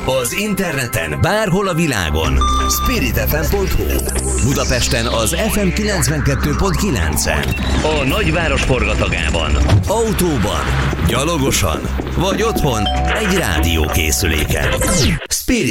Az interneten bárhol a világon. spiritfm.hu. Budapesten az FM 92.9-en. A nagyváros forgatagában. Autóban, gyalogosan vagy otthon egy rádiókészüléken.